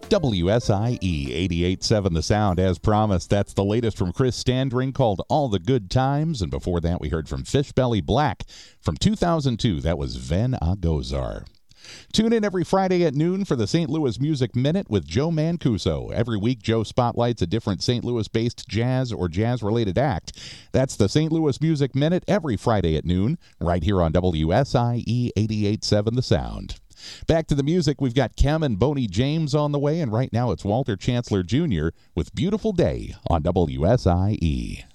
WSIE 88.7 The Sound, as promised. That's the latest from Chris Standring called All the Good Times. And before that, we heard from Fishbelly Black from 2002. That was Ven Agozar. Tune in every Friday at noon for the St. Louis Music Minute with Joe Mancuso. Every week, Joe spotlights a different St. Louis-based jazz or jazz-related act. That's the St. Louis Music Minute every Friday at noon, right here on WSIE 88.7 The Sound. Back to the music, we've got Kem and Boney James on the way, and right now it's Walter Chancellor Jr. with Beautiful Day on WSIE.